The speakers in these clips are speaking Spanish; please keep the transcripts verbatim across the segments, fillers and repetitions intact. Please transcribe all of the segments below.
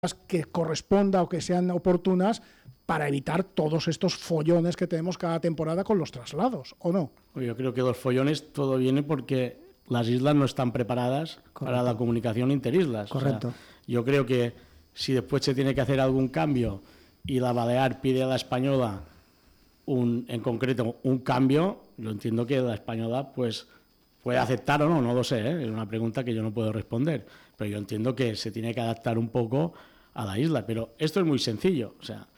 que corresponda o que sean oportunas para evitar todos estos follones que tenemos cada temporada con los traslados, ¿o no? Yo creo que los follones todo viene porque las islas no están preparadas Correcto. Para la comunicación interislas. Correcto. O sea, yo creo que si después se tiene que hacer algún cambio y la Balear pide a la española un, en concreto un cambio, yo entiendo que la española pues puede aceptar o no, no lo sé, ¿eh? Es una pregunta que yo no puedo responder, pero yo entiendo que se tiene que adaptar un poco a la isla, pero esto es muy sencillo, o sea,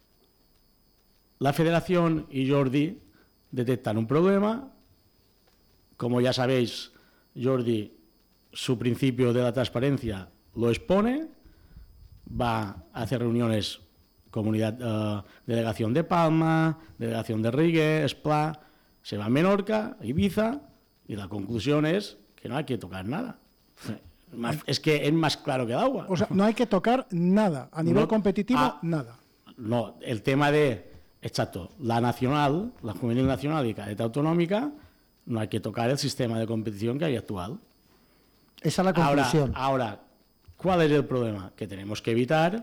la Federación y Jordi detectan un problema, como ya sabéis, Jordi, su principio de la transparencia lo expone, va a hacer reuniones, comunidad, uh, delegación de Palma, delegación de Rigue, Esplá, se va a Menorca, Ibiza, y la conclusión es que no hay que tocar nada. Más, es que es más claro que el agua. O sea, no hay que tocar nada, a nivel no, competitivo, ah, nada. No, el tema de, exacto, la nacional, la juvenil nacional y cadete autonómica, no hay que tocar el sistema de competición que hay actual. Esa es la conclusión. Ahora, ahora ¿cuál es el problema? Que tenemos que evitar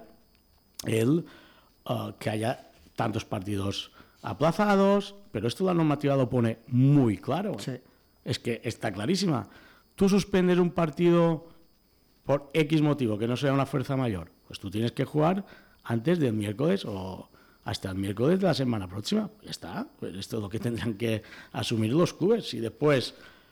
el uh, que haya tantos partidos aplazados, pero esto la normativa lo pone muy claro. Sí. Es que está clarísima. Tú suspendes un partido por X motivo, que no sea una fuerza mayor, pues tú tienes que jugar antes del miércoles o hasta el miércoles de la semana próxima. Ya está. Pues esto es lo que tendrán que asumir los clubes. Si después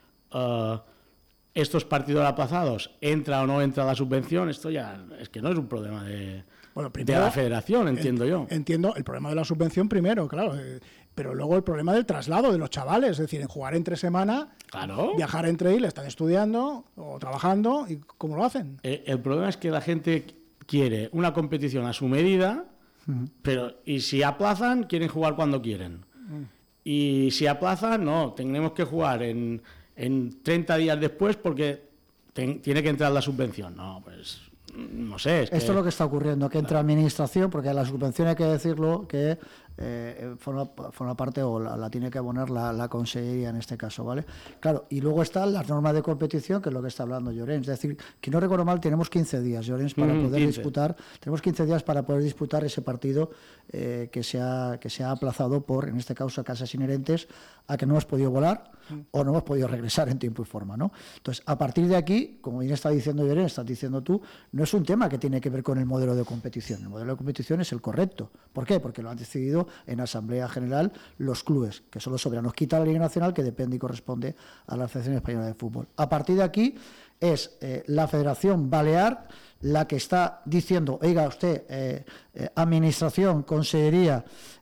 uh, estos partidos aplazados, entra o no entra la subvención, esto ya es que no es un problema de, bueno, primero, de la federación, entiendo en, yo. Entiendo el problema de la subvención primero, claro, eh, pero luego el problema del traslado de los chavales, es decir, en jugar entre semana, claro. Viajar entre islas, están estudiando o trabajando, ¿y cómo lo hacen? Eh, el problema es que la gente quiere una competición a su medida, uh-huh. pero y si aplazan, quieren jugar cuando quieren. Uh-huh. Y si aplazan, no, tenemos que jugar en... en treinta días después porque ten, tiene que entrar la subvención. No, pues no sé. Es Esto que, es lo que está ocurriendo, que entra administración, porque la subvención hay que decirlo que eh, forma, forma parte o la, la tiene que abonar la, la consellería en este caso, ¿vale? Claro, y luego están las normas de competición, que es lo que está hablando Llorens. Es decir, que no recuerdo mal, tenemos quince días, Llorens, para mm, poder quince. disputar, tenemos quince días para poder disputar ese partido eh, que, se ha, que se ha aplazado por, en este caso, casas inherentes a que no hemos podido volar mm. o no hemos podido regresar en tiempo y forma, ¿no? Entonces, a partir de aquí, como bien está diciendo Llorens, estás diciendo tú, no es un tema que tiene que ver con el modelo de competición. El modelo de competición es el correcto. ¿Por qué? Porque lo han decidido en Asamblea General los clubes, que son los soberanos. Quita la Liga Nacional, que depende y corresponde a la Federación Española de Fútbol. A partir de aquí es eh, la Federación Balear la que está diciendo, oiga usted, eh, eh, Administración, Consellería,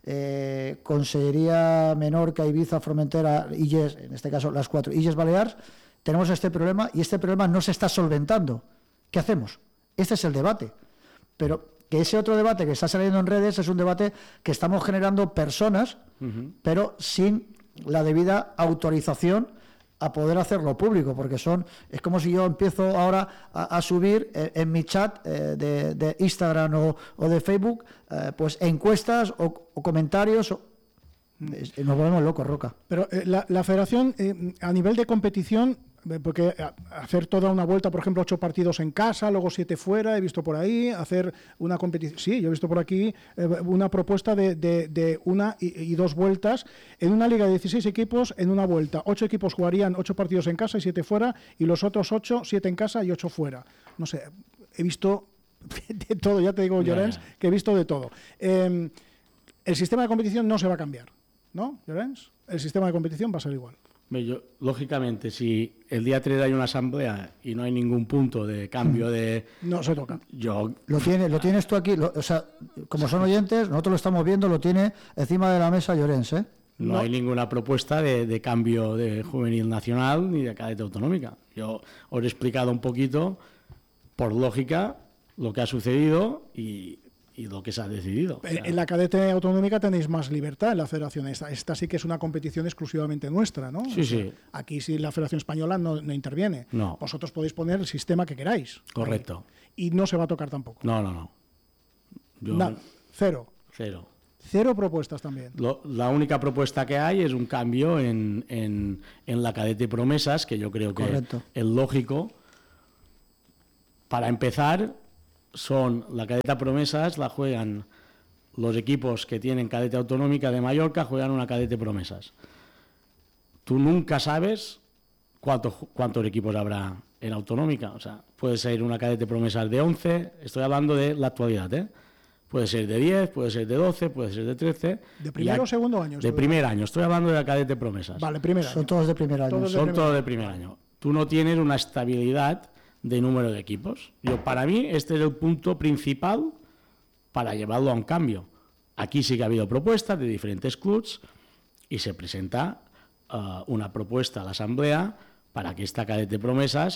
eh, Consellería Menorca, Ibiza, Formentera, Illes, en este caso las cuatro, Illes Balears, tenemos este problema y este problema no se está solventando. ¿Qué hacemos? Este es el debate. Pero que ese otro debate que está saliendo en redes es un debate que estamos generando personas, uh-huh. pero sin la debida autorización a poder hacerlo público, porque son es como si yo empiezo ahora a, a subir eh, en mi chat eh, de, de Instagram o, o de Facebook eh, pues encuestas o, o comentarios o, eh, nos volvemos locos, Roca. Pero eh, la, la federación eh, a nivel de competición, porque hacer toda una vuelta, por ejemplo, ocho partidos en casa, luego siete fuera, he visto por ahí, hacer una competición, sí, yo he visto por aquí eh, una propuesta de, de, de una y, y dos vueltas, en una liga de dieciséis equipos, en una vuelta, ocho equipos jugarían ocho partidos en casa y siete fuera, y los otros ocho, siete en casa y ocho fuera. No sé, he visto de todo, ya te digo, Llorens, yeah. que he visto de todo. Eh, el sistema de competición no se va a cambiar, ¿no, Llorens? El sistema de competición va a ser igual. Yo, lógicamente, si el día tres hay una asamblea y no hay ningún punto de cambio de... No se toca. Yo... Lo, tiene, lo tienes tú aquí, lo, o sea, como son oyentes, nosotros lo estamos viendo, lo tiene encima de la mesa Llorens, ¿eh? No, no hay ninguna propuesta de, de cambio de juvenil nacional ni de cadete autonómica. Yo os he explicado un poquito, por lógica, lo que ha sucedido y... y lo que se ha decidido. En, o sea, en la cadete autonómica tenéis más libertad en la federación. Esta, esta sí que es una competición exclusivamente nuestra, ¿no? Sí, o sea, sí. Aquí sí la Federación Española no, no interviene. No. Vosotros podéis poner el sistema que queráis. Correcto. Y no se va a tocar tampoco. No, no, no. Yo, Nada. Cero. Cero. Cero propuestas también. Lo, la única propuesta que hay es un cambio en, en, en la cadete promesas, que yo creo que Correcto. es lógico. Para empezar, son la cadeta promesas, la juegan los equipos que tienen cadete autonómica de Mallorca, juegan una cadete promesas. Tú nunca sabes cuántos, cuántos equipos habrá en autonómica. O sea, puede ser una cadete promesas de once, estoy hablando de la actualidad, ¿eh? Puede ser de diez, puede ser de doce, puede ser de trece. ¿De primer o segundo año? De primer año, estoy hablando de la cadete promesas. Vale, primer año. Son todos de primer año. Todos de Son primer todos año. de primer año. Tú no tienes una estabilidad de número de equipos. Yo, para mí, este es el punto principal para llevarlo a un cambio. Aquí sí que ha habido propuestas de diferentes clubs y se presenta uh, una propuesta a la Asamblea para que esta cadete promesas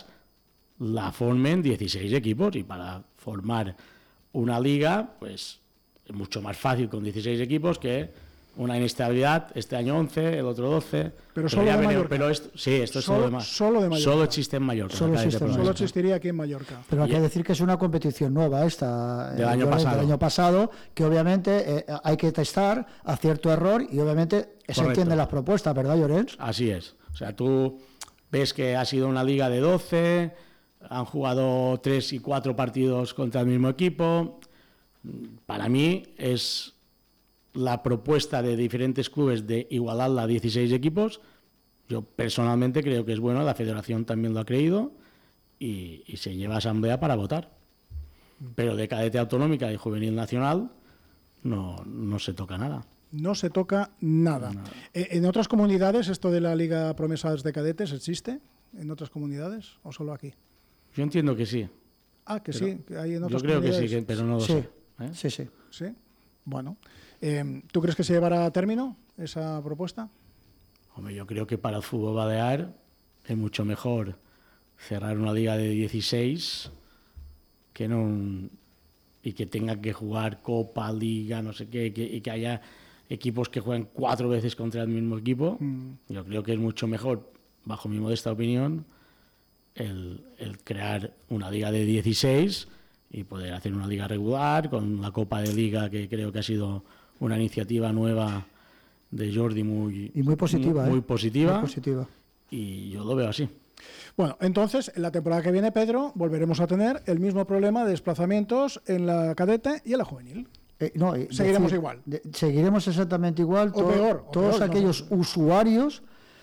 la formen dieciséis equipos, y para formar una liga, pues es mucho más fácil con dieciséis equipos que una inestabilidad, este año once, el otro doce. Pero solo ya de veremos, Mallorca. Pero esto, sí, esto es Solo- solo de, Ma- solo de Mallorca. Solo existe en Mallorca. Solo la cadete existe en promesas. Solo existiría aquí en Mallorca. Pero hay Y- que decir que es una competición nueva esta, Del eh, año Llorens, pasado. del año pasado, que obviamente eh, hay que testar a cierto error y obviamente se Correcto. entienden las propuestas, ¿verdad, Llorens? Así es. O sea, tú ves que ha sido una liga de doce, han jugado tres y cuatro partidos contra el mismo equipo. Para mí es la propuesta de diferentes clubes de igualarla a dieciséis equipos. Yo personalmente creo que es bueno, la federación también lo ha creído y, y se lleva a asamblea para votar. Pero de cadete autonómica y juvenil nacional no, no se toca nada. No se toca nada. Eh, ¿En otras comunidades esto de la Liga Promesas de Cadetes existe? ¿En otras comunidades o solo aquí? Yo entiendo que sí. Ah, que Pero sí, que hay en Yo otras creo que sí, comunidades. que- pero no lo Sí, sé. ¿eh? sí, sí. Sí, bueno. Eh, ¿Tú crees que se llevará a término esa propuesta? Hombre, yo creo que para el fútbol balear es mucho mejor cerrar una liga de dieciséis que no un- y que tenga que jugar Copa, Liga, no sé qué, y que, y que haya equipos que jueguen cuatro veces contra el mismo equipo. Mm. Yo creo que es mucho mejor, bajo mi modesta opinión, el, el crear una liga de dieciséis y poder hacer una liga regular con la Copa de Liga, que creo que ha sido una iniciativa nueva de Jordi muy, Y muy positiva, muy, ¿eh? muy positiva, Muy positiva. y yo lo veo así. Bueno, entonces, en la temporada que viene, Pedro, volveremos a tener el mismo problema de desplazamientos en la cadete y en la juvenil. Eh, no, eh, Seguiremos igual. de- seguiremos exactamente igual. O peor, o todos peor, no aquellos sé. usuarios,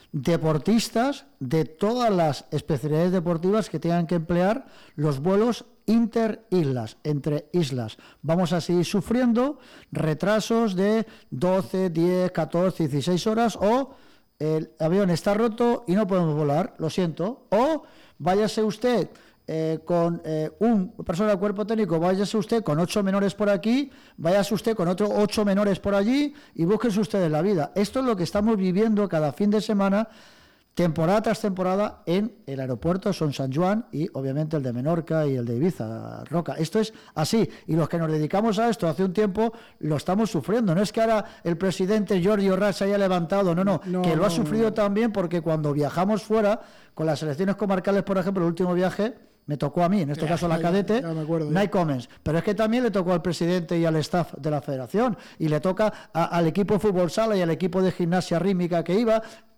deportistas de todas las especialidades deportivas que tengan que emplear los vuelos interislas, entre islas. Vamos a seguir sufriendo retrasos de doce, diez, catorce, dieciséis horas, o el avión está roto y no podemos volar, lo siento, o váyase usted eh, con eh, un persona de cuerpo técnico, váyase usted con ocho menores por aquí, váyase usted con otros ocho menores por allí y búsquense ustedes la vida. Esto es lo que estamos viviendo cada fin de semana, temporada tras temporada, en el aeropuerto de Son San Juan y obviamente el de Menorca y el de Ibiza, Roca. Esto es así, y los que nos dedicamos a esto hace un tiempo lo estamos sufriendo. No es que ahora el presidente Jordi Orrat se haya levantado, no, no, No, que lo no, ha sufrido no. también, porque cuando viajamos fuera, con las selecciones comarcales, por ejemplo, el último viaje me tocó a mí, en este Ya, caso a la ya, cadete, ya me acuerdo, no ya. hay comments, pero es que también le tocó al presidente y al staff de la federación, y le toca a- al equipo de fútbol sala y al equipo de gimnasia rítmica que iba.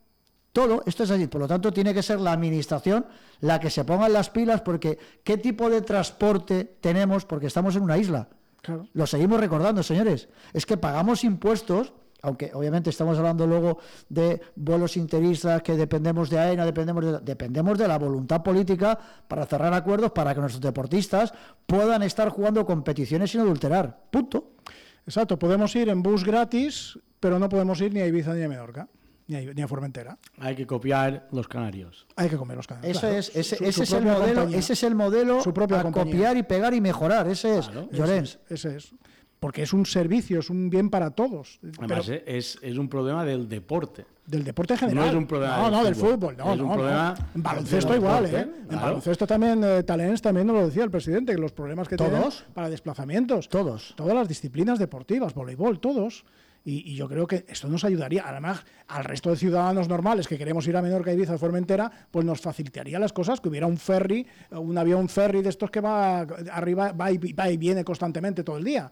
Todo esto es así, por lo tanto tiene que ser la administración la que se ponga las pilas, porque ¿qué tipo de transporte tenemos? Porque estamos en una isla. Claro. Lo seguimos recordando, señores. Es que pagamos impuestos, aunque obviamente estamos hablando luego de vuelos interistas, que dependemos de AENA, dependemos de, dependemos de la voluntad política para cerrar acuerdos para que nuestros deportistas puedan estar jugando competiciones sin adulterar. Punto. Exacto, podemos ir en bus gratis, pero no podemos ir ni a Ibiza ni a Menorca, ni a, ni a Formentera. Hay que copiar los canarios. Hay que comer los canales. Eso claro. es, ese, Su- ese su es el propia modelo, compañía. ese es el modelo Su propia a compañía. copiar y pegar y mejorar. Ese es, Claro. Llorens. Ese es. Porque es un servicio, es un bien para todos. Además, Pero es, es un problema del deporte. del deporte en general. No es un problema No, del no, del fútbol. fútbol. No, Es un no, problema no. En baloncesto del igual, deporte, ¿eh? En claro. baloncesto también, eh, Talents también nos lo decía el presidente, que los problemas que ¿Todos? tienen para desplazamientos. Todos. Todas las disciplinas deportivas, voleibol, todos. Y, y yo creo que esto nos ayudaría, además, al resto de ciudadanos normales que queremos ir a Menorca, Ibiza o Formentera, pues nos facilitaría las cosas, que hubiera un ferry, un avión ferry de estos que va arriba, va y, va y viene constantemente todo el día.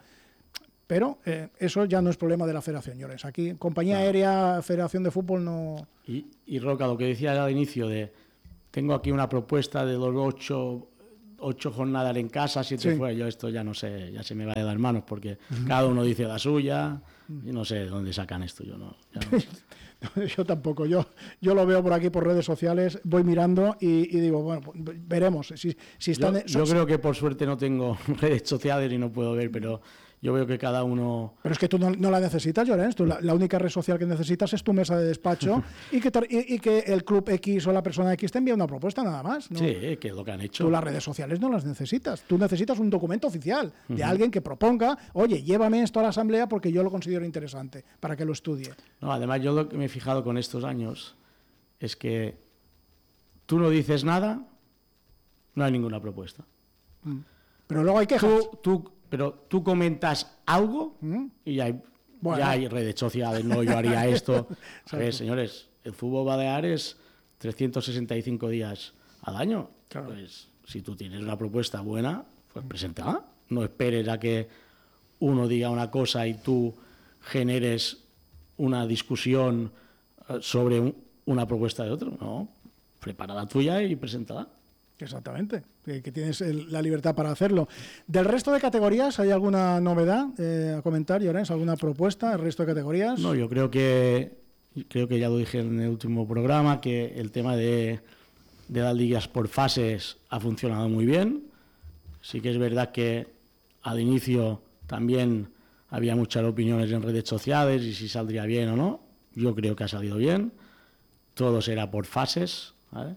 Pero eh, eso ya no es problema de la federación, señores. Aquí, compañía aérea, federación de fútbol, no... Y, y Roca, lo que decías al inicio de, tengo aquí una propuesta de los ocho, ocho jornadas en casa, siete Sí. fuera, yo esto ya no sé, ya se me va de las manos porque cada uno dice la suya y no sé de dónde sacan esto, yo no. Ya no. Yo tampoco, yo, yo lo veo por aquí por redes sociales, voy mirando y, y digo, bueno, pues, veremos si, si están... Yo, yo creo que por suerte no tengo redes sociales y no puedo ver, pero yo veo que cada uno... Pero es que tú no, no la necesitas, Llorens. Tú la, la única red social que necesitas es tu mesa de despacho y, que te- y, y que el club X o la persona X te envíe una propuesta nada más, ¿no? Sí, que es lo que han hecho. Tú las redes sociales no las necesitas. Tú necesitas un documento oficial de alguien que proponga, oye, llévame esto a la asamblea porque yo lo considero interesante, para que lo estudie. No, además, yo lo que me he fijado con estos años es que tú no dices nada, no hay ninguna propuesta. Pero luego hay quejas. Tú, tú, pero tú comentas algo ¿Mm? y ya hay, Bueno. ya hay redes sociales, no, yo haría esto. A ver, señores, el fútbol balear es trescientos sesenta y cinco días al año. Claro. Pues si tú tienes una propuesta buena, pues preséntala. No esperes a que uno diga una cosa y tú generes una discusión eh, sobre un- una propuesta de otro. No, prepara la tuya y preséntala. Exactamente, que, que tienes el- la libertad para hacerlo. Del resto de categorías, ¿hay alguna novedad eh, a comentar, Llorens? ¿Alguna propuesta del resto de categorías? No, yo creo que creo que ya lo dije en el último programa, que el tema de, de las ligas por fases ha funcionado muy bien. Sí que es verdad que al inicio también había muchas opiniones en redes sociales y si saldría bien o no. Yo creo que ha salido bien. Todo será por fases, ¿vale?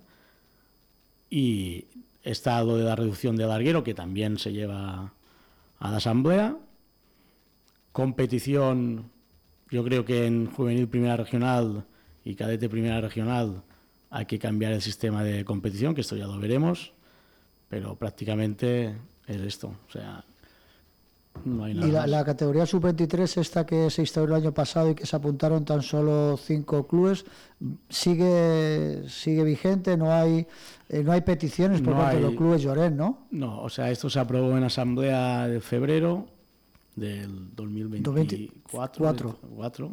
Y está lo de la reducción del larguero, que también se lleva a la asamblea. Competición, yo creo que en juvenil primera regional y cadete primera regional hay que cambiar el sistema de competición, que esto ya lo veremos, pero prácticamente es esto, o sea, no hay nada Y la, más. la categoría sub veintitrés, esta que se instauró el año pasado y que se apuntaron tan solo cinco clubes, sigue sigue vigente, no hay eh, no hay peticiones por No parte de hay- los clubes Lloret, ¿no? No, o sea, esto se aprobó en asamblea de febrero del dos mil veinticuatro. Cuatro. Cuatro.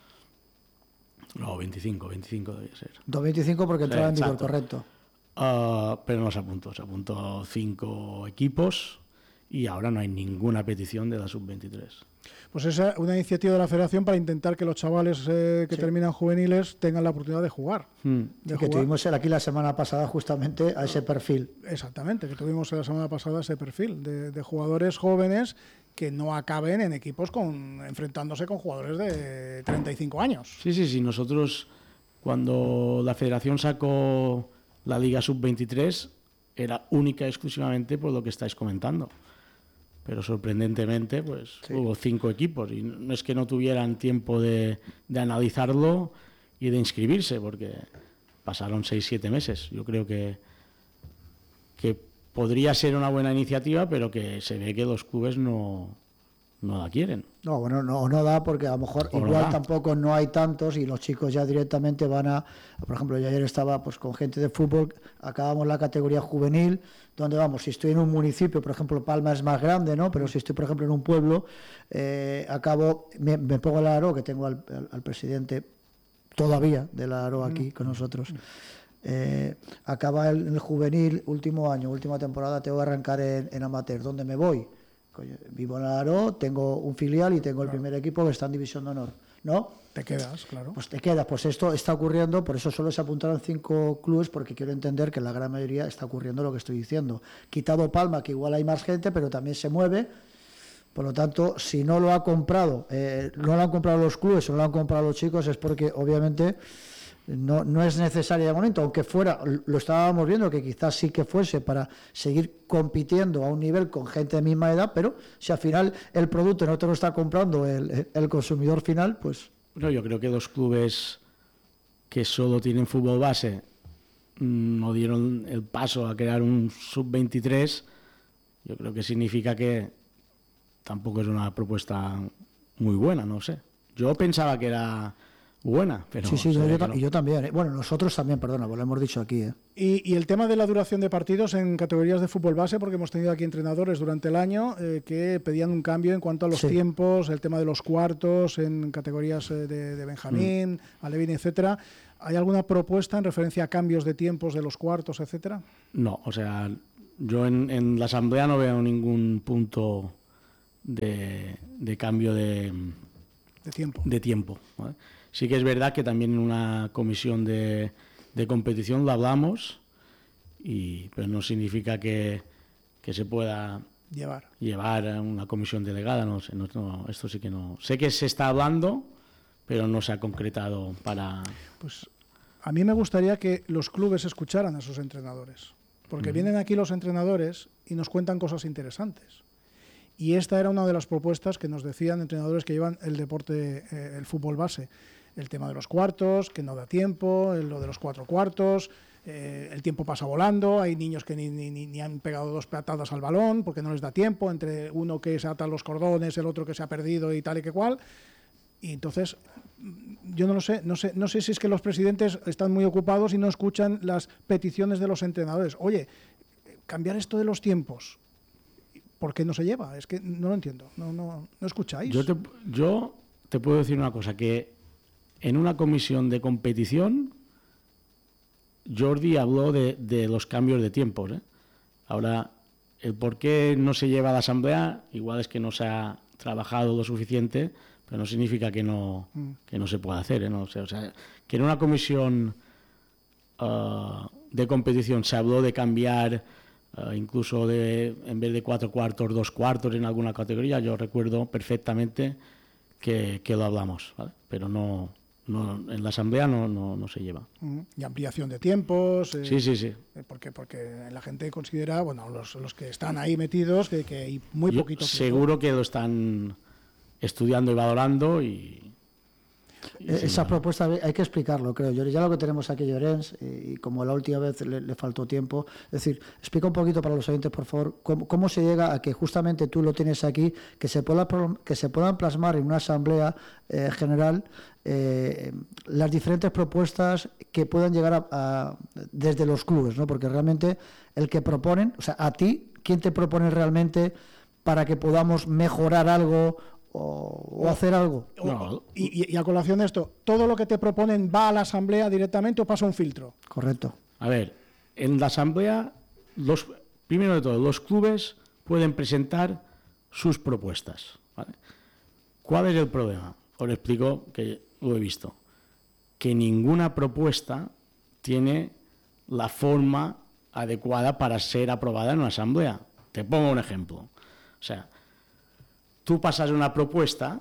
No, veinticinco, veinticinco debía ser. dos veinticinco porque Sí, entraba en vigor, exacto. correcto. Ah, pero no se apuntó, se apuntó cinco equipos y ahora no hay ninguna petición de la sub veintitrés. Pues esa es una iniciativa de la federación para intentar que los chavales eh, que Sí. terminan juveniles tengan la oportunidad de jugar. Hmm. De Y que jugar. tuvimos aquí la semana pasada justamente a ese perfil. Exactamente, que tuvimos la semana pasada ese perfil de, de jugadores jóvenes que no acaben en equipos con enfrentándose con jugadores de treinta y cinco años. Sí, sí, sí. Nosotros, cuando la federación sacó la Liga sub veintitrés, era única y exclusivamente por lo que estáis comentando. Pero sorprendentemente, pues Sí. hubo cinco equipos y no es que no tuvieran tiempo de, de analizarlo y de inscribirse, porque pasaron seis, siete meses. Yo creo que, que podría ser una buena iniciativa, pero que se ve que los clubes no, no la quieren. No, bueno, no, no da porque a lo mejor O no igual da. tampoco no hay tantos y los chicos ya directamente van a, por ejemplo, yo ayer estaba pues con gente de fútbol, acabamos la categoría juvenil, donde vamos, si estoy en un municipio, por ejemplo, Palma es más grande, ¿no? Pero si estoy, por ejemplo, en un pueblo, eh, acabo, me, me pongo el aro, que tengo al, al- al presidente todavía del aro aquí con nosotros. Eh, acaba el, el juvenil, último año, última temporada, tengo que arrancar en, en amateur. ¿Dónde me voy? Coño, vivo en Aro, tengo un filial y tengo el primer equipo que está en División de Honor, ¿no? Te quedas, claro. Pues te quedas. Pues esto está ocurriendo, por eso solo se apuntaron cinco clubes, porque quiero entender que en la gran mayoría está ocurriendo lo que estoy diciendo. Quitado Palma, que igual hay más gente, pero también se mueve. Por lo tanto, si no lo ha comprado, eh, no lo han comprado los clubes o no lo han comprado los chicos, es porque obviamente no, no es necesario de momento, aunque fuera, lo estábamos viendo que quizás sí que fuese para seguir compitiendo a un nivel con gente de misma edad, pero si al final el producto no te lo está comprando el, el consumidor final, pues... No, yo creo que los clubes que solo tienen fútbol base mm, no dieron el paso a crear un sub veintitrés. Yo creo que significa que tampoco es una propuesta muy buena, no sé. Yo pensaba que era buena, pero sí, sí, se yo, ve yo que ta- no. y yo también. ¿eh? Bueno, nosotros también, perdona, pues lo hemos dicho aquí. ¿eh? Y, y el tema de la duración de partidos en categorías de fútbol base, porque hemos tenido aquí entrenadores durante el año eh, que pedían un cambio en cuanto a los Sí. tiempos, el tema de los cuartos en categorías eh, de, de Benjamín, Mm. Alevín, etcétera. ¿Hay alguna propuesta en referencia a cambios de tiempos de los cuartos, etcétera? No, o sea, yo en, en la Asamblea no veo ningún punto de, de cambio de, de tiempo. De tiempo, ¿vale? Sí que es verdad que también en una comisión de, de competición lo hablamos, y, pero no significa que, que se pueda llevar. llevar a una comisión delegada. No sé, no, no, esto sí que no. Sé que se está hablando, pero no se ha concretado para... Pues a mí me gustaría que los clubes escucharan a sus entrenadores, porque uh-huh. vienen aquí los entrenadores y nos cuentan cosas interesantes. Y esta era una de las propuestas que nos decían entrenadores que llevan el deporte, eh, el fútbol base. El tema de los cuartos, que no da tiempo, lo de los cuatro cuartos, eh, el tiempo pasa volando, hay niños que ni, ni, ni han pegado dos patadas al balón porque no les da tiempo, entre uno que se ata los cordones, el otro que se ha perdido y tal y que cual. Y entonces, yo no lo sé, no sé, no sé si es que los presidentes están muy ocupados y no escuchan las peticiones de los entrenadores. Oye, cambiar esto de los tiempos, ¿por qué no se lleva? Es que no lo entiendo, no, no, no escucháis. Yo te, yo te puedo decir una cosa, que en una comisión de competición Jordi habló de, de los cambios de tiempos, ¿eh? Ahora, el por qué no se lleva a la asamblea, igual es que no se ha trabajado lo suficiente, pero no significa que no, que no se pueda hacer, ¿eh? No sé, o sea, que en una comisión uh, de competición se habló de cambiar uh, incluso de, en vez de cuatro cuartos, dos cuartos en alguna categoría. Yo recuerdo perfectamente que, que lo hablamos, ¿vale? Pero no... No, en la asamblea no, no, no se lleva. Uh-huh. Y ampliación de tiempos. Eh, sí, sí, sí. Eh, porque, porque la gente considera, bueno, los, los que están ahí metidos, que, que hay muy Yo poquito. Seguro que lo están estudiando y valorando y... y Esa propuesta hay que explicarlo, creo yo. Ya lo que tenemos aquí, Llorens, y como la última vez le, le faltó tiempo, es decir, explica un poquito para los oyentes, por favor, cómo, cómo se llega a que justamente tú lo tienes aquí, que se pueda que se puedan plasmar en una asamblea eh, general eh, las diferentes propuestas que puedan llegar a, a, desde los clubes, ¿no? Porque realmente el que proponen, o sea, a ti, ¿quién te propone realmente para que podamos mejorar algo o, o hacer algo? No. Y, y a colación de esto, ¿todo lo que te proponen va a la asamblea directamente o pasa un filtro? Correcto. A ver, en la asamblea, los, primero de todo, los clubes pueden presentar sus propuestas, ¿vale? ¿Cuál es el problema? Os explico, que lo he visto. Que ninguna propuesta tiene la forma adecuada para ser aprobada en una asamblea. Te pongo un ejemplo. O sea, tú pasas una propuesta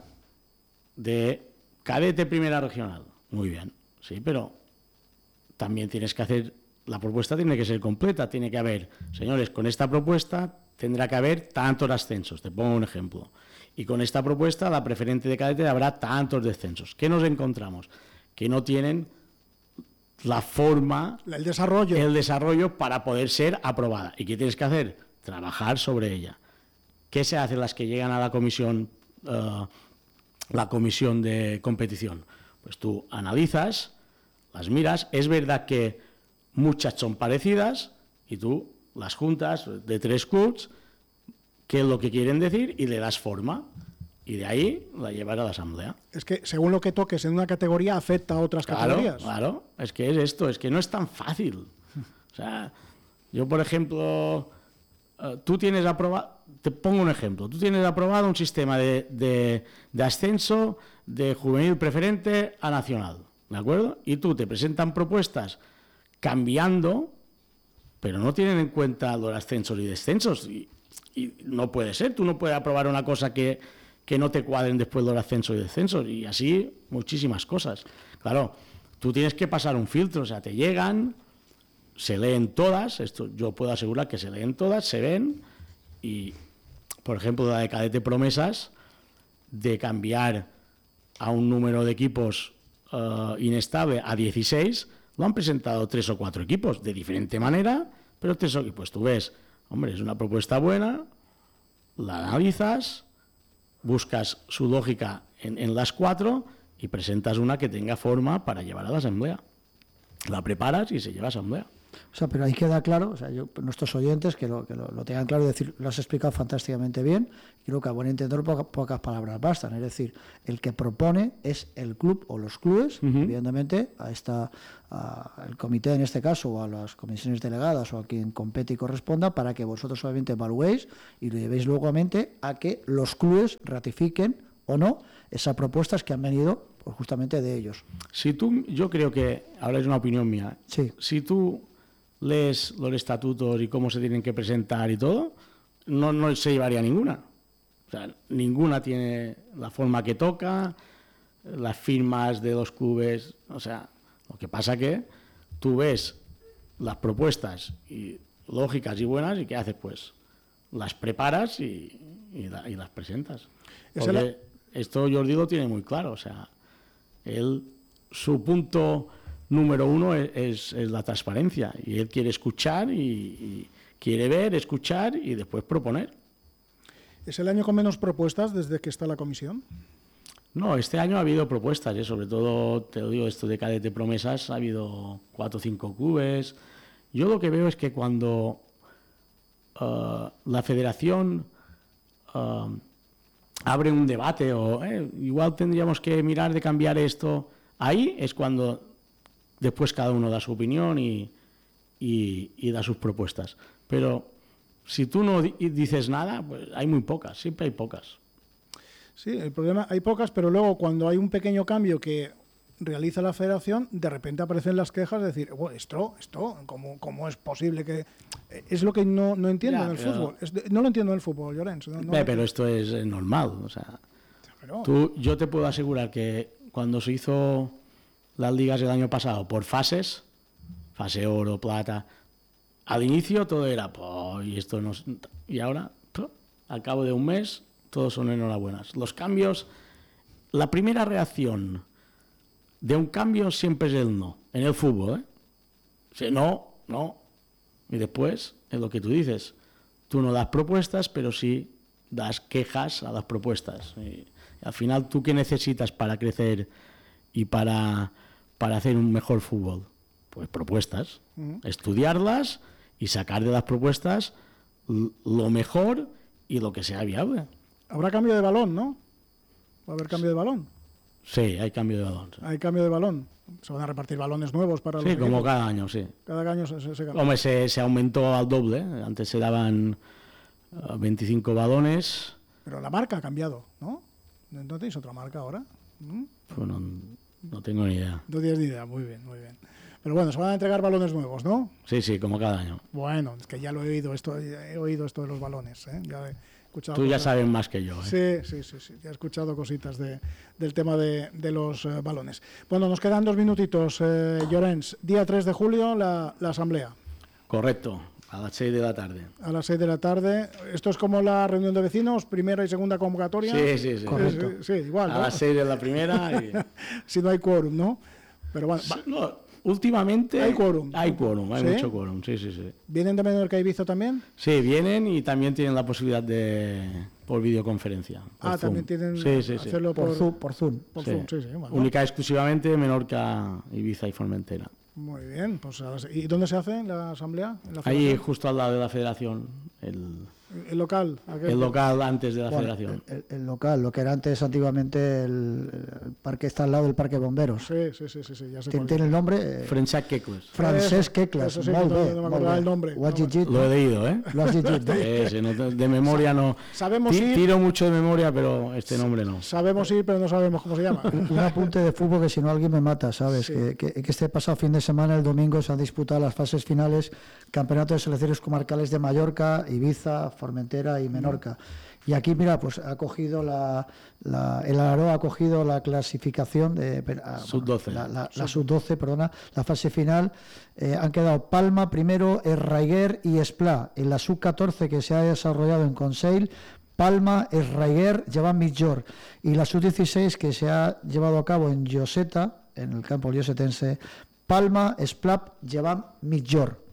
de cadete primera regional. Muy bien, sí, pero también tienes que hacer, la propuesta tiene que ser completa, tiene que haber, señores, con esta propuesta tendrá que haber tantos ascensos, te pongo un ejemplo. Y con esta propuesta, la preferente de cadete habrá tantos descensos. ¿Qué nos encontramos? Que no tienen la forma, el desarrollo. el desarrollo para poder ser aprobada. ¿Y qué tienes que hacer? Trabajar sobre ella. ¿Qué se hace las que llegan a la comisión, uh, la comisión de competición? Pues tú analizas, las miras, es verdad que muchas son parecidas y tú las juntas de tres clubs, qué es lo que quieren decir y le das forma. Y de ahí la llevas a la asamblea. Es que según lo que toques en una categoría afecta a otras claro, categorías. Claro, es que es esto, es que no es tan fácil. O sea, yo por ejemplo, uh, tú tienes aprobado, te pongo un ejemplo, tú tienes aprobado un sistema de, de, de ascenso de juvenil preferente a nacional, ¿de acuerdo? Y tú te presentan propuestas cambiando, pero no tienen en cuenta los ascensos y descensos. Y, y no puede ser, tú no puedes aprobar una cosa que, que no te cuadren después los ascensos y descensos, y así muchísimas cosas. Claro, tú tienes que pasar un filtro, o sea, te llegan, se leen todas, esto yo puedo asegurar que se leen todas, se ven, y por ejemplo la de cadete promesas, de cambiar a un número de equipos uh, inestable a dieciséis, lo han presentado tres o cuatro equipos, de diferente manera, pero tres equipos. Pues tú ves, hombre, es una propuesta buena, la analizas, buscas su lógica en, en las cuatro y presentas una que tenga forma para llevar a la asamblea. La preparas y se lleva a asamblea. O sea, pero ahí queda claro, o sea, yo, nuestros oyentes que lo, que lo, lo tengan claro y decir, lo has explicado fantásticamente bien. Creo que a buen entender poca, pocas palabras bastan. Es decir, el que propone es el club o los clubes, uh-huh. evidentemente, a esta, a, al comité en este caso, o a las comisiones delegadas o a quien compete y corresponda, para que vosotros solamente evaluéis y lo llevéis luego a mente a que los clubes ratifiquen o no esas propuestas que han venido pues, justamente de ellos. Si tú, yo creo que, ahora es una opinión mía, sí. si tú lees los estatutos y cómo se tienen que presentar y todo, no, no se llevaría ninguna. O sea, ninguna tiene la forma que toca, las firmas de los clubes, o sea, lo que pasa que tú ves las propuestas y lógicas y buenas y ¿qué haces? Pues las preparas y, y, la, y las presentas. Porque la... esto Jordi lo tiene muy claro, o sea, él, su punto número uno es, es, es la transparencia y él quiere escuchar y, y quiere ver, escuchar y después proponer. ¿Es el año con menos propuestas desde que está la comisión? No, este año ha habido propuestas, ¿eh? Sobre todo, te lo digo, esto de Cadete Promesas, ha habido cuatro o cinco clubes. Yo lo que veo es que cuando uh, la federación uh, abre un debate o eh, igual tendríamos que mirar de cambiar esto, ahí es cuando después cada uno da su opinión y, y, y da sus propuestas. Pero si tú no di- dices nada, pues hay muy pocas, siempre hay pocas. Sí, el problema, hay pocas, pero luego cuando hay un pequeño cambio que realiza la federación, de repente aparecen las quejas de decir, oh, esto, esto, ¿cómo, cómo es posible que...? Es lo que no, no entiendo Ya, en el pero... fútbol. Es de, no lo entiendo en el fútbol, Llorens. No, no eh, pero esto es eh, normal, o sea... Pero... Tú, yo te puedo asegurar que cuando se hizo las ligas el año pasado por fases, fase oro, plata, al inicio todo era, oh, y esto no, y ahora, oh, al cabo de un mes, todos son enhorabuenas. Los cambios, la primera reacción de un cambio siempre es el no, en el fútbol, ¿eh? O sea, no, no, y después es lo que tú dices, tú no das propuestas, pero sí das quejas a las propuestas. Y al final, ¿tú qué necesitas para crecer y para, para hacer un mejor fútbol? Pues propuestas, uh-huh. estudiarlas y sacar de las propuestas lo mejor y lo que sea viable. Habrá cambio de balón, ¿no? ¿Va a haber cambio de balón? Sí, hay cambio de balón. Sí. Hay cambio de balón. Se van a repartir balones nuevos para sí, los Sí, como equipos. cada año, sí. Cada año se, se, se cambia. Hombre, se, se aumentó al doble. ¿eh? Antes se daban uh, veinticinco balones. Pero la marca ha cambiado, ¿no? ¿No tenéis otra marca ahora? ¿Mm? Pues no, no tengo ni idea. No tienes ni idea, muy bien, muy bien. Pero bueno, se van a entregar balones nuevos, ¿no? Sí, sí, como cada año. Bueno, es que ya lo he oído, esto, he oído esto de los balones, ¿eh? Ya he escuchado Tú ya cosas. sabes más que yo. ¿eh? Sí, sí, sí, sí, ya he escuchado cositas de, del tema de, de los uh, balones. Bueno, nos quedan dos minutitos, eh, Llorens. Día tres de julio, la, la asamblea. Correcto, a las seis de la tarde. A las seis de la tarde. ¿Esto es como la reunión de vecinos, primera y segunda convocatoria? Sí, sí, sí. Correcto. Sí, sí, igual, A ¿no? las seis de la primera. Y... si no hay quórum, ¿no? Pero bueno, va. No, últimamente Hay quórum. Hay quórum, hay ¿Sí? mucho quórum, sí, sí, sí. ¿Vienen de Menorca y Ibiza también? Sí, vienen y también tienen la posibilidad de por videoconferencia. Por Ah, Zoom. también tienen sí, sí, sí. hacerlo Por, por, Zoom, por Zoom. por Sí. Zoom. Sí, sí, bueno. Única y exclusivamente Menorca, Ibiza y Formentera. Muy bien. Pues, a las- ¿y dónde se hace la asamblea? ¿En la Ahí federación? justo al lado de la federación, el, ¿El local? aquel? el local antes de la Bueno, federación. el, el local, lo que era antes antiguamente el, el parque está al lado del parque bomberos. Sí, sí, sí, sí, sí, ya sé Tiene, cuál tiene es. el nombre eh, Francesc Kekles. Francesc Eso, Keklas. eso sí, Molt no- bé, no me molt acordaba bé. el nombre, Ho has no me- llegit, Lo he leído, ¿eh? Lo has llegit, no? Sí, sí, no te- de memoria no. Sabemos Ti- ir- Tiro mucho de memoria, pero este nombre no. Sabemos ir, pero no sabemos cómo se llama. Un apunte de fútbol que si no alguien me mata, ¿sabes? Sí. Que, que, que este pasado fin de semana, el domingo, se han disputado las fases finales, campeonato de selecciones comarcales de Mallorca, Ibiza, Formentera y Menorca. Y aquí, mira, pues ha cogido la, la el Alaró ha cogido la clasificación de a- sub doce. la, la, la sub doce, perdona, la fase final. Eh, han quedado Palma primero, Esraiguer y Esplá. En la sub catorce que se ha desarrollado en Consell, Palma, Esraiguer, llevan Mitjor. Y la sub dieciséis que se ha llevado a cabo en Lloseta, en el campo llosetense, Palma, Esplap, llevan Mitjor.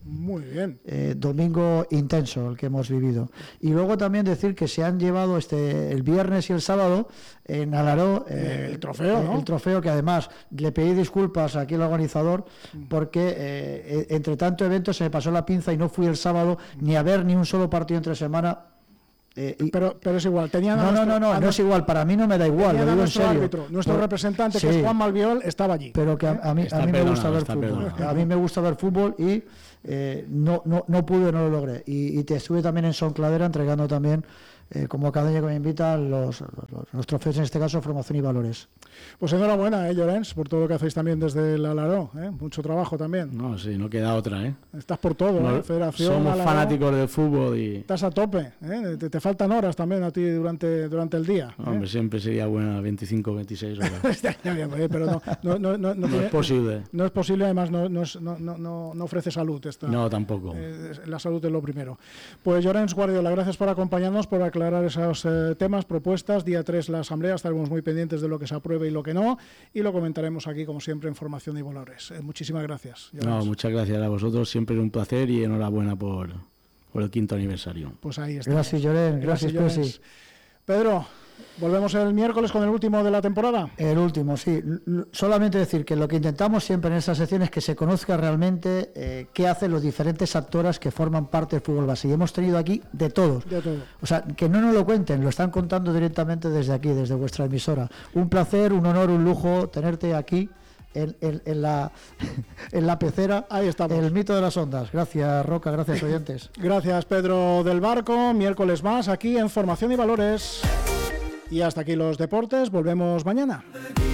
Muy bien. Eh, domingo intenso el que hemos vivido. Y luego también decir que se han llevado este el viernes y el sábado en Alaró eh, el trofeo, eh, ¿no? El trofeo, que además le pedí disculpas aquí al organizador porque eh, entre tanto evento se me pasó la pinza y no fui el sábado ni a ver ni un solo partido entre semana. Eh, y, pero, pero es igual, tenían no, nuestro, no, no, no, no es igual, para mí no me da igual, lo digo en serio. Árbitro, nuestro Por, representante, sí, que es Juan Malviol, estaba allí. Pero que a, a mí, a mí me gusta ver fútbol. perdonado. A mí me gusta ver fútbol y eh, no, no, no pude, no lo logré. Y, y te estuve también en Son Cladera entregando también, eh, como cada año que me invitan, los, los, los trofeos, en este caso, formación y valores. Pues enhorabuena, eh, Llorens, por todo lo que hacéis también desde el Alaró, ¿eh? Mucho trabajo también. No, sí, no queda otra, ¿eh? Estás por todo, no, ¿eh? Federación, somos Alaró, fanáticos del fútbol y... Estás a tope, ¿eh? Te, te faltan horas también a ti durante, durante el día. ¿eh? Hombre, siempre sería buena veinticinco, veintiséis horas. Estaría bien, pero no, no, no, no, no, no es posible. No es posible, además no, no, es, no, no, no ofrece salud. Esta, no, tampoco. Eh, la salud es lo primero. Pues Llorens Guardiola, gracias por acompañarnos, por aclarar esos eh, temas, propuestas. Día tres la asamblea, estaremos muy pendientes de lo que se apruebe y lo que no, y lo comentaremos aquí, como siempre, en Formación y Valores. Eh, muchísimas gracias. Llorens. No, muchas gracias a vosotros, siempre un placer y enhorabuena por, por el quinto aniversario. Pues ahí está. Gracias, Llorens. Gracias, gracias Pesi. Pedro, ¿volvemos el miércoles con el último de la temporada? El último, sí. Solamente decir que lo que intentamos siempre en esta sección es que se conozca realmente eh, qué hacen los diferentes actores que forman parte del fútbol base. Y hemos tenido aquí de todos. De todo. O sea, que no nos lo cuenten, lo están contando directamente desde aquí, desde vuestra emisora. Un placer, un honor, un lujo tenerte aquí en, en, en, la, en la pecera. Ahí estamos. El mito de las ondas. Gracias, Roca, gracias, oyentes. Gracias, Pedro del Barco. Miércoles más aquí en Formación y Valores. Y hasta aquí los deportes. Volvemos mañana.